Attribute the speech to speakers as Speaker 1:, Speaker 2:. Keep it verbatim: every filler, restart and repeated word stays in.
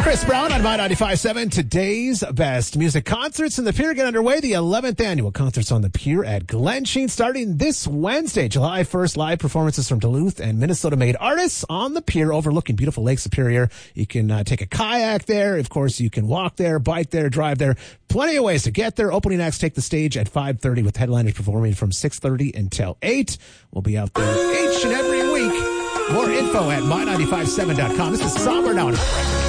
Speaker 1: Chris Brown on My ninety-five point seven. Today's best music concerts in the Pier get underway. The eleventh annual Concerts on the Pier at Glen Sheen starting this Wednesday, July first. Live performances from Duluth and Minnesota-made artists on the Pier overlooking beautiful Lake Superior. You can uh, take a kayak there. Of course, you can walk there, bike there, drive there. Plenty of ways to get there. Opening acts take the stage at five thirty with headliners performing from six thirty until eight. We'll be out there each and every week. More info at my ninety-five point seven dot com. This is Somber Now.